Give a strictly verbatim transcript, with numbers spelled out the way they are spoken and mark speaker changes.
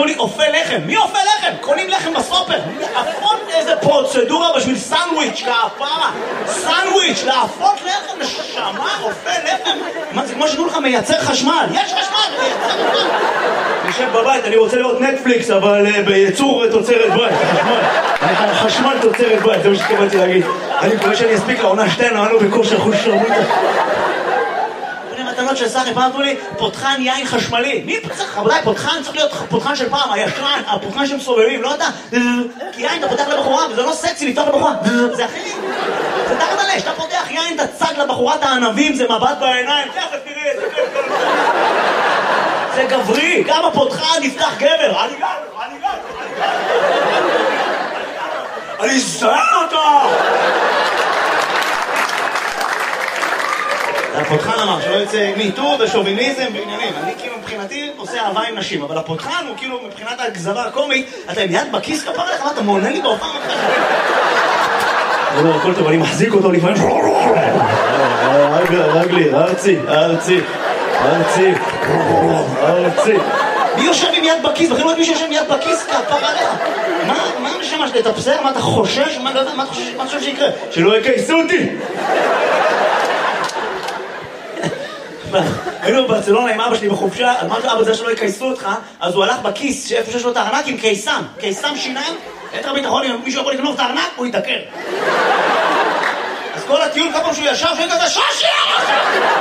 Speaker 1: אמרו לי, אופה לחם. מי אופה לחם? קונים לחם בסופר. להפות איזה פרוצדורה בשביל סנדוויץ', כפרה. סנדוויץ', להפות לחם, נשמה, אופה לחם. מה, זה כמו שתנו לך מייצר חשמל. יש חשמל, מייצר חשמל. אני יושב בבית, אני רוצה לראות נטפליקס, אבל בייצור תוצרת בית. חשמל. חשמל תוצרת בית, זה מה שתקבלתי להגיד. אני מקווה שאני אספיק לעונה שתיים, אמרנו בכושר חוש שרמוטה. מתנות של סחי, פעם אמרו לי, פותחן יין חשמלי. מי צריך? חבודי, פותחן צריך להיות פותחן של פעם, הישן, הפותחן שמסובבים, לא אתה. כי יין אתה פותח לבחורה, וזה לא סקסי לפתוח לבחורה. זה אחי. זה תחת עלי, שאתה פותח יין, אתה צג לבחורת הענבים, זה מבט בעיניים. תכף תראי, זה כיף. זה גברי, גם הפותחן נפתח גבר. אני גר, אני גר, אני גר. אני זהר אותו! הפותחן אמר שלא יוצא מיטור ושוביניזם ועניינים. אני כאילו מבחינתי עושה אהבה עם נשים, אבל הפותחן הוא כאילו מבחינת הגזרה הקומית, אתה עם יד בכיס כפר לך, אתה מעונה לי בהופעה מתחשב. לא, לא, הכל טוב, אני מחזיק אותו לפעמים. רגלי, ארצי, ארצי, ארצי, ארצי. מי יושב עם יד בכיס? בכלל לא יודעת מי שיושב עם יד בכיס כפר עליך. מה הנשמה שלי? אתה בסדר? מה אתה חושש? מה אתה חושב שיקרה? שלא יקייסו אותי! היינו בברצלונה עם אבא שלי בחופשה, אמרתי לאבא זה שלא יקייסו אותך, אז הוא הלך בכיס שאיפה שיש לו את הארנק עם קיסם, קיסם שיניים, את הביטחון, אם מישהו יכול לגנוב את הארנק, הוא יתעקר. אז כל הטיול, כל פעם שהוא ישב, שהוא כזה, שושי!